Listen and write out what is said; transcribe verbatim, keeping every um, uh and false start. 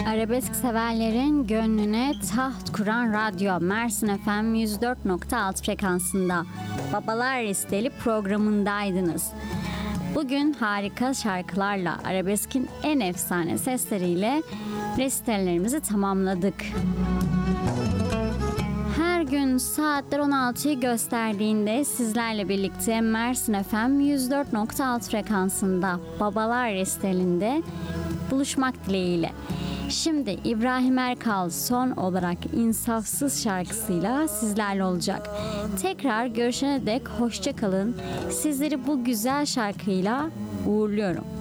Arabesk severlerin gönlüne taht kuran radyo Mersin F M yüz dört nokta altı frekansında Babalar Listeli programındaydınız. Bugün harika şarkılarla arabeskin en efsane sesleriyle listelerimizi tamamladık. Her gün saatler on altıyı gösterdiğinde sizlerle birlikte Mersin F M yüz dört nokta altı frekansında Babalar Listelinde buluşmak dileğiyle. Şimdi İbrahim Erkal son olarak İnsafsız şarkısıyla sizlerle olacak. Tekrar görüşene dek hoşça kalın. Sizleri bu güzel şarkıyla uğurluyorum.